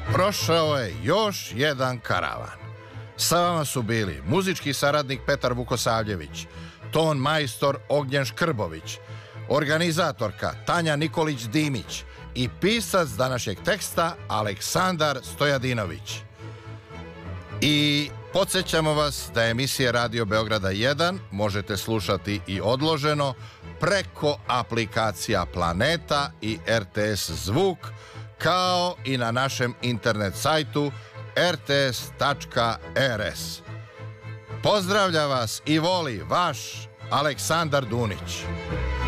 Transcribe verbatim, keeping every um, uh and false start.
Prošao je još jedan karavan. Sa vama su bili muzički saradnik Petar Vukosavljević, ton majstor Ognjen Škrbović, organizatorka Tanja Nikolić-Dimić i pisac današnjeg teksta Aleksandar Stojadinović. I podsjećamo vas da emisije Radio Beograda jedan možete slušati i odloženo preko aplikacija Planeta i R T S Zvuk, kao i na našem internet sajtu r t s tačka r s. Pozdravlja vas i voli vaš Aleksandar Dunić.